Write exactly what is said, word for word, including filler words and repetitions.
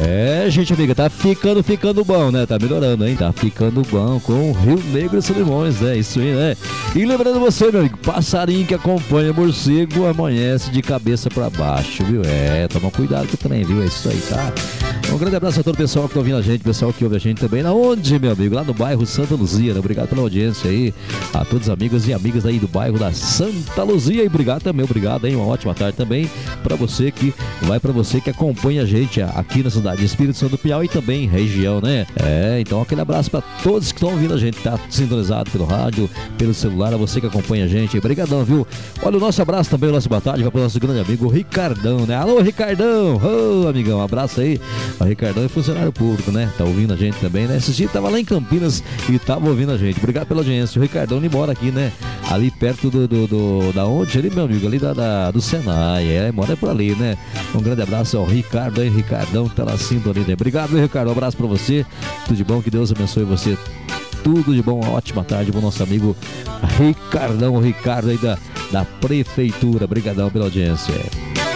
É, gente amiga, tá ficando, ficando bom, né? Tá melhorando, hein? Tá ficando bom com o Rio Negro e Solimões, é isso aí, né? E lembrando você, meu amigo, passarinho que acompanha morcego amanhece de cabeça pra baixo, viu? É, toma cuidado com o trem, viu? É isso aí, tá? Um grande abraço a todo o pessoal que tá ouvindo a gente, pessoal que ouve a gente também. Na onde, meu amigo? Lá no bairro Santa Luzia, né? Obrigado pela audiência aí, a todos os amigos e amigas aí do bairro da Santa Luzia. E obrigado também, obrigado, hein? Uma ótima tarde também pra você que, vai pra você que acompanha a gente aqui na cidade de Espírito Santo do Piauí e também região, né? É, então aquele abraço pra todos que estão ouvindo a gente, tá sintonizado pelo rádio, pelo celular, a você que acompanha a gente. Obrigadão, viu? Olha, o nosso abraço também, o nosso boa tarde vai pro nosso grande amigo Ricardão, né? Alô, Ricardão! Ô, oh, amigão, um abraço aí. O Ricardão é funcionário público, né? Tá ouvindo a gente também, né? Esse dia tava lá em Campinas e tava ouvindo a gente. Obrigado pela audiência. O Ricardão ele mora aqui, né? Ali perto do, do, do da onde? Ali, meu amigo, ali da, da, do Senai. É, mora por ali, né? Um grande abraço ao Ricardo aí, Ricardão, que tá lá sintonia, né? Obrigado, Ricardo. Um abraço pra você. Tudo de bom, que Deus abençoe você. Tudo de bom, uma ótima tarde pro nosso amigo Ricardão, o Ricardo aí da, da Prefeitura. Obrigadão pela audiência.